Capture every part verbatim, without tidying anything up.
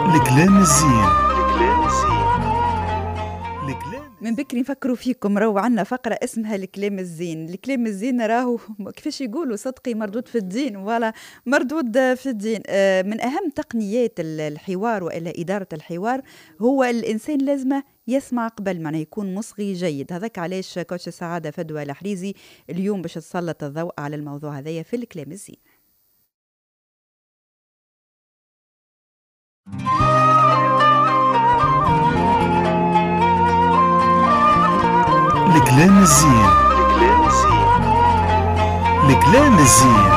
الكلام الزين. الكلام الزين. الكلام من بكري نفكروا فيكم، راهو عنا فقرة اسمها الكلام الزين. الكلام الزين راهو كيفاش يقولوا صدقي مردود في الدين، ولا مردود في الدين. من أهم تقنيات الحوار وإلى إدارة الحوار هو الإنسان لازم يسمع قبل ما يكون مصغي جيد. هذاك علاش كوتش السعادة فدوى الحريزي اليوم باش تسلط الضوء على الموضوع هذايا في الكلام الزين. الكلام الزين. الكلام الزين. الكلام الزين.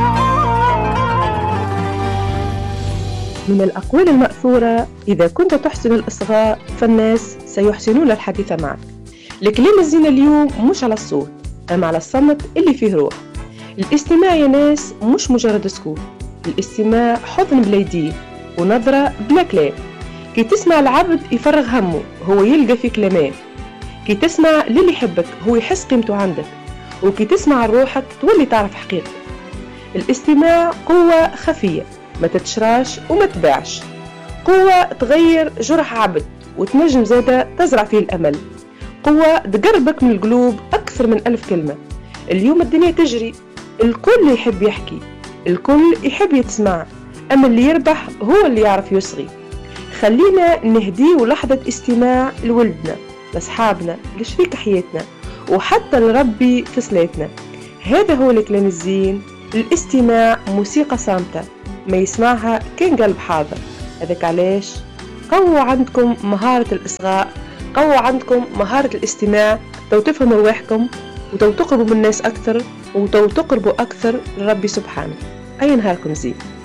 من الأقوال المأثورة: إذا كنت تحسن الإصغاء فالناس سيحسنون الحديث معك. الكلام الزين اليوم مش على الصوت، أما على الصمت اللي فيه روح. الاستماع يا ناس مش مجرد سكوت، الاستماع حضن بلا يديه ونظرة بلا كلام. كي تسمع العبد يفرغ همه هو يلقى في كلامه، كي تسمع للي يحبك هو يحس قيمته عندك، وكي تسمع روحك تولي تعرف حقيقتك. الاستماع قوة خفية ما تتشراش وما تباعش، قوة تغير جرح عبد وتنجم زادة تزرع فيه الأمل، قوة تقربك من القلوب أكثر من ألف كلمة. اليوم الدنيا تجري، الكل يحب يحكي، الكل يحب يتسمع، أما اللي يربح هو اللي يعرف يصغي. خلينا نهديه لحظة استماع لولدنا، لأصحابنا، لشريك حياتنا، وحتى لربي في صلاتنا. هذا هو الكلام الزين. الاستماع موسيقى صامتة ما يسمعها كان قلب حاضر. هذاك علاش قووا عندكم مهارة الإصغاء، قووا عندكم مهارة الاستماع، تو تفهموا رواحكم وتو تقربوا من الناس أكثر وتو تقربوا أكثر لربي سبحانه. أي نهاركم زين.